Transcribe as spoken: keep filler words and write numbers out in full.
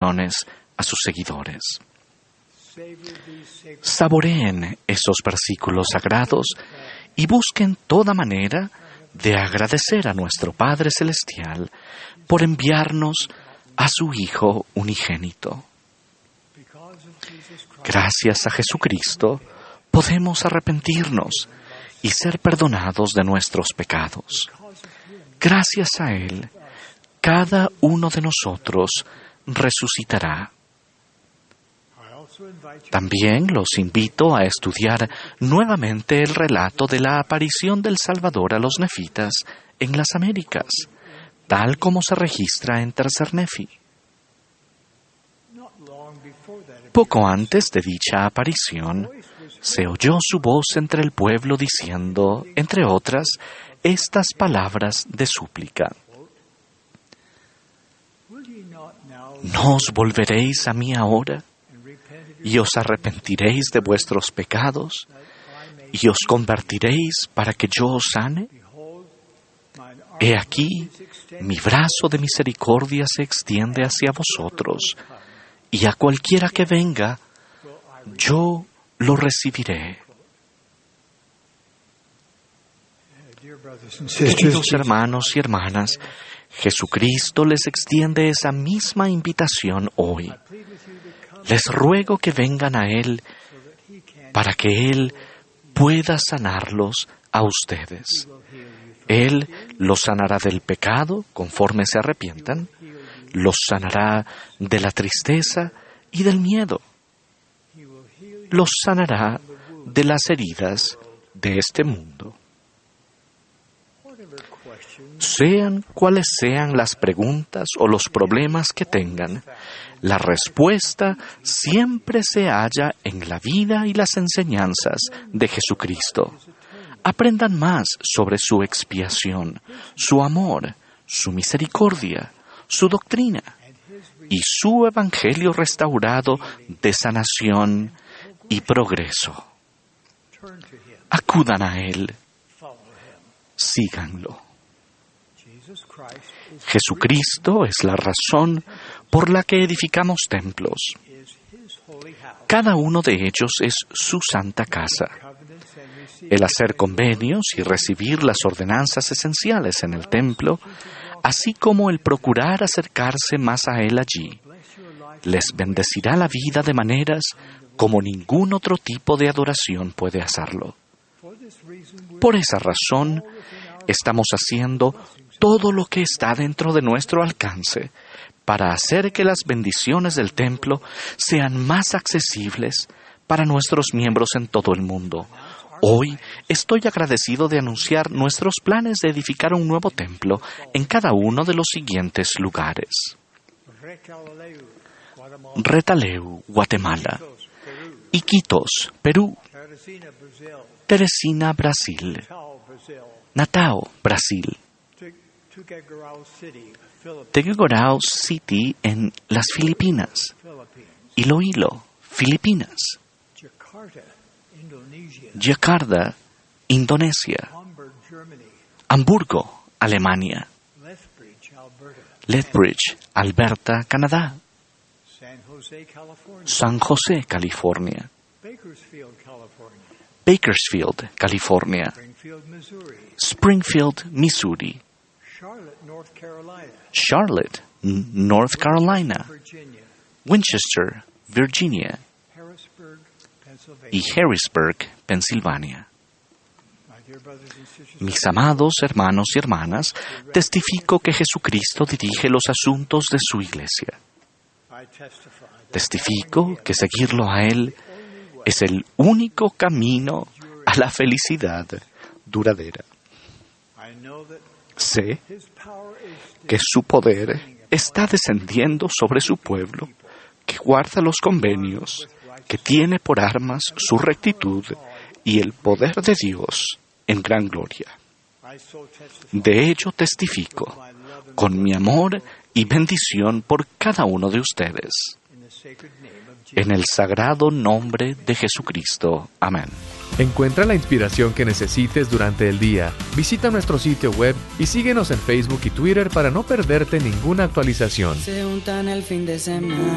instrucciones a sus seguidores. Saboreen esos versículos sagrados y busquen toda manera de agradecer a nuestro Padre Celestial por enviarnos a su Hijo unigénito. Gracias a Jesucristo podemos arrepentirnos y ser perdonados de nuestros pecados. Gracias a Él, cada uno de nosotros resucitará. También los invito a estudiar nuevamente el relato de la aparición del Salvador a los nefitas en las Américas, tal como se registra en Tercer Nefi. Poco antes de dicha aparición, se oyó su voz entre el pueblo diciendo, entre otras, estas palabras de súplica. ¿No os volveréis a mí ahora? ¿Y os arrepentiréis de vuestros pecados? ¿Y os convertiréis para que yo os sane? He aquí, mi brazo de misericordia se extiende hacia vosotros, y a cualquiera que venga, yo lo recibiré. Queridos hermanos y hermanas, Jesucristo les extiende esa misma invitación hoy. Les ruego que vengan a Él para que Él pueda sanarlos a ustedes. Él los sanará del pecado conforme se arrepientan, los sanará de la tristeza y del miedo, los sanará de las heridas de este mundo. Sean cuales sean las preguntas o los problemas que tengan, la respuesta siempre se halla en la vida y las enseñanzas de Jesucristo. Aprendan más sobre su expiación, su amor, su misericordia, su doctrina y su evangelio restaurado de sanación y progreso. Acudan a Él, síganlo. Jesucristo es la razón por la que edificamos templos. Cada uno de ellos es su santa casa. El hacer convenios y recibir las ordenanzas esenciales en el templo, así como el procurar acercarse más a Él allí, les bendecirá la vida de maneras como ningún otro tipo de adoración puede hacerlo. Por esa razón, estamos haciendo todo lo que está dentro de nuestro alcance para hacer que las bendiciones del templo sean más accesibles para nuestros miembros en todo el mundo. Hoy estoy agradecido de anunciar nuestros planes de edificar un nuevo templo en cada uno de los siguientes lugares: Retaleu, Guatemala; Iquitos, Perú; Teresina, Brasil; Natal, Brasil; Tuguegarao City en las Filipinas; Iloilo, Filipinas; Yakarta, Indonesia; Hamburgo, Alemania; Lethbridge, Alberta, Canadá; San José, California; Bakersfield, California; Springfield, Missouri; Charlotte, North Carolina; Winchester, Virginia; y Harrisburg, Pensilvania. Mis amados hermanos y hermanas, testifico que Jesucristo dirige los asuntos de su iglesia. Testifico que seguirlo a Él es el único camino a la felicidad duradera. Sé que su poder está descendiendo sobre su pueblo, que guarda los convenios, que tiene por armas su rectitud y el poder de Dios en gran gloria. De ello testifico con mi amor y bendición por cada uno de ustedes. En el sagrado nombre de Jesucristo. Amén. Encuentra la inspiración que necesites durante el día. Visita nuestro sitio web y síguenos en Facebook y Twitter para no perderte ninguna actualización. Se juntan el fin de semana.